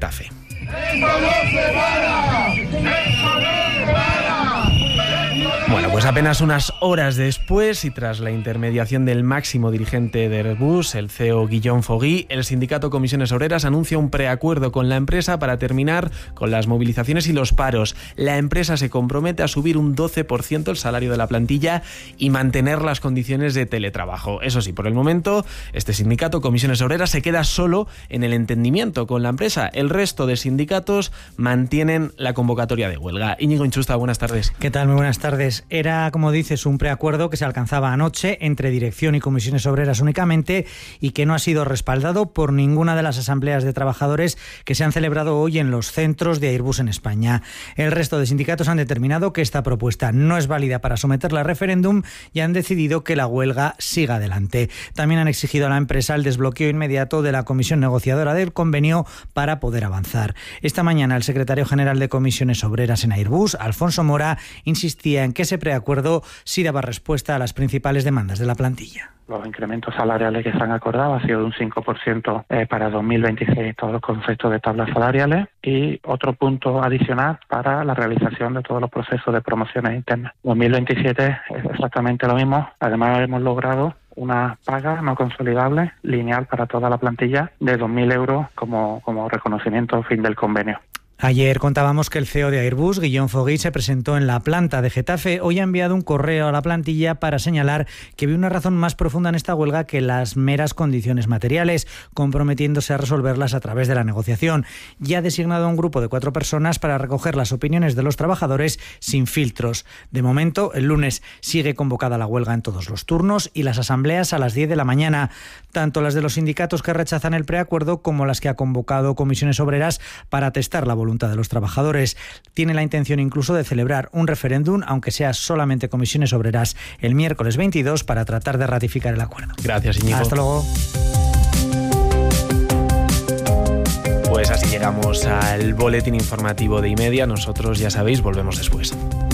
Getafe. Bueno, pues apenas unas horas después y tras la intermediación del máximo dirigente de Airbus, el CEO Guillaume Faury, el sindicato Comisiones Obreras anuncia un preacuerdo con la empresa para terminar con las movilizaciones y los paros. La empresa se compromete a subir un 12% el salario de la plantilla y mantener las condiciones de teletrabajo. Eso sí, por el momento, este sindicato Comisiones Obreras se queda solo en el entendimiento con la empresa. El resto de sindicatos mantienen la convocatoria de huelga. Íñigo Inchusta, buenas tardes. ¿Qué tal? Muy buenas tardes. Era, como dices, un preacuerdo que se alcanzaba anoche entre dirección y comisiones obreras únicamente y que no ha sido respaldado por ninguna de las asambleas de trabajadores que se han celebrado hoy en los centros de Airbus en España. El resto de sindicatos han determinado que esta propuesta no es válida para someterla a referéndum y han decidido que la huelga siga adelante. También han exigido a la empresa el desbloqueo inmediato de la comisión negociadora del convenio para poder avanzar. Esta mañana el secretario general de Comisiones Obreras en Airbus, Alfonso Mora, insistía en que ese preacuerdo sí daba respuesta a las principales demandas de la plantilla. Los incrementos salariales que se han acordado ha sido de un 5% para 2026, todos los conceptos de tablas salariales, y otro punto adicional para la realización de todos los procesos de promociones internas. 2027 es exactamente lo mismo. Además, hemos logrado una paga no consolidable lineal para toda la plantilla de 2.000 euros como reconocimiento al fin del convenio. Ayer contábamos que el CEO de Airbus, Guillaume Faury, se presentó en la planta de Getafe. Hoy ha enviado un correo a la plantilla para señalar que ve una razón más profunda en esta huelga que las meras condiciones materiales, comprometiéndose a resolverlas a través de la negociación. Ya ha designado a un grupo de 4 personas para recoger las opiniones de los trabajadores sin filtros. De momento, el lunes sigue convocada la huelga en todos los turnos y las asambleas a las 10 de la mañana. Tanto las de los sindicatos que rechazan el preacuerdo como las que ha convocado Comisiones Obreras para testar la voluntad de los trabajadores. Tiene la intención incluso de celebrar un referéndum, aunque sea solamente Comisiones Obreras, el miércoles 22 para tratar de ratificar el acuerdo. Gracias, Íñigo. Hasta luego. Pues así llegamos al boletín informativo de 1:30. Nosotros, ya sabéis, volvemos después.